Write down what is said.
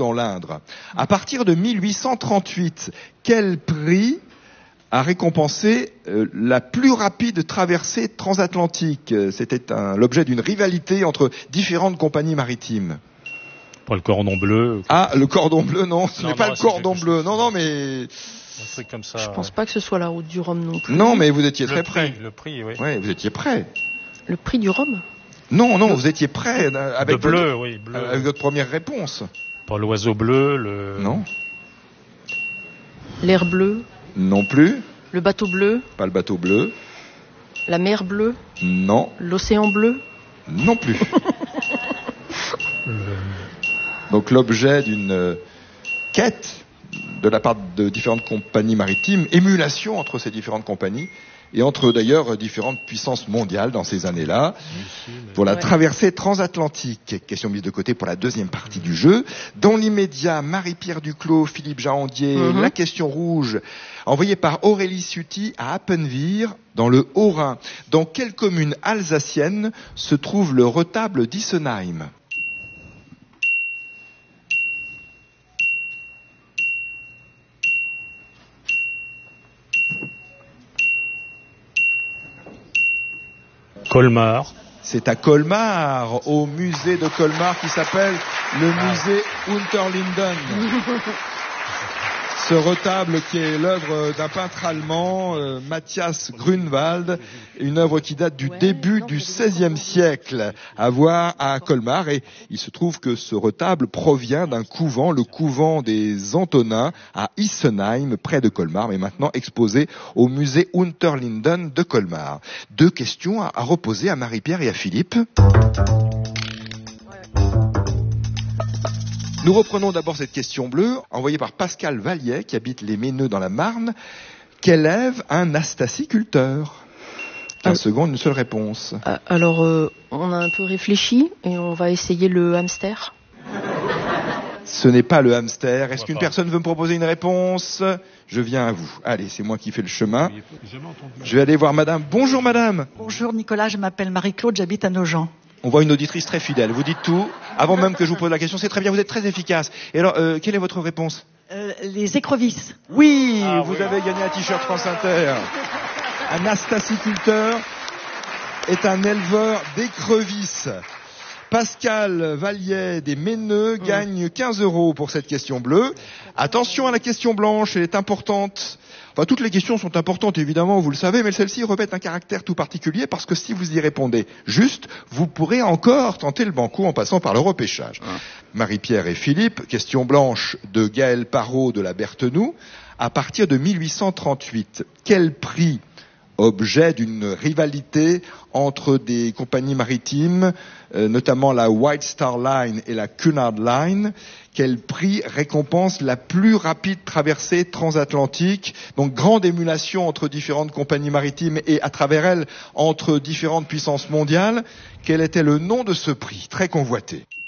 dans l'Indre. À partir de 1838, quel prix a récompensé la plus rapide traversée transatlantique? C'était l'objet d'une rivalité entre différentes compagnies maritimes. Pas le cordon bleu. Ah, le cordon bleu, non, ce n'est pas le cordon bleu. Non, mais... Un truc comme ça. Je pense pas que ce soit la route du Rhum non plus. Non, mais vous étiez très près. Le prix, oui. Oui, vous étiez près. Le prix du Rhum? Non, vous étiez près avec bleu, avec votre première réponse. Pas l'oiseau bleu, Non. L'air bleu? Non plus. Le bateau bleu? Pas le bateau bleu. La mer bleue? Non. L'océan bleu? Non plus. Donc l'objet d'une quête de la part de différentes compagnies maritimes, émulation entre ces différentes compagnies et entre d'ailleurs différentes puissances mondiales dans ces années-là, pour la traversée transatlantique. Question mise de côté pour la deuxième partie du jeu. Dans l'immédiat, Marie-Pierre Duclos, Philippe Jahandier, la question rouge, envoyée par Aurélie Sutti à Appenweier, dans le Haut-Rhin. Dans quelle commune alsacienne se trouve le retable d'Issenheim? Colmar. C'est à Colmar, au musée de Colmar qui s'appelle le musée Unterlinden. Ce retable qui est l'œuvre d'un peintre allemand, Matthias Grünwald, une œuvre qui date du début du XVIe siècle, à voir à Colmar. Et il se trouve que ce retable provient d'un couvent, le couvent des Antonins, à Issenheim, près de Colmar, mais maintenant exposé au musée Unterlinden de Colmar. Deux questions à reposer à Marie-Pierre et à Philippe. Nous reprenons d'abord cette question bleue, envoyée par Pascal Valliet, qui habite les Méneux dans la Marne. Qu'élève un astaciculteur? 15 secondes, une seule réponse. Alors, on a un peu réfléchi et on va essayer le hamster. Ce n'est pas le hamster. Est-ce qu'une personne veut me proposer une réponse? Je viens à vous. Allez, c'est moi qui fais le chemin. Je vais aller voir madame. Bonjour madame. Bonjour Nicolas, je m'appelle Marie-Claude, j'habite à Nogent. On voit une auditrice très fidèle. Vous dites tout, avant même que je vous pose la question. C'est très bien, vous êtes très efficace. Et alors, quelle est votre réponse? Les écrevisses. Oui, vous avez gagné un t-shirt France Inter. Un astaciculteur est un éleveur d'écrevisses. Pascal Valliet des Méneux gagne 15 € pour cette question bleue. Attention à la question blanche, elle est importante. Enfin, toutes les questions sont importantes, évidemment, vous le savez, mais celle-ci revêt un caractère tout particulier parce que si vous y répondez juste, vous pourrez encore tenter le banco en passant par le repêchage. Marie-Pierre et Philippe, question blanche de Gaël Parot de la Berthenoux. À partir de 1838, quel prix, objet d'une rivalité entre des compagnies maritimes, notamment la White Star Line et la Cunard Line, quel prix récompense la plus rapide traversée transatlantique? Donc grande émulation entre différentes compagnies maritimes et à travers elles entre différentes puissances mondiales. Quel était le nom de ce prix très convoité?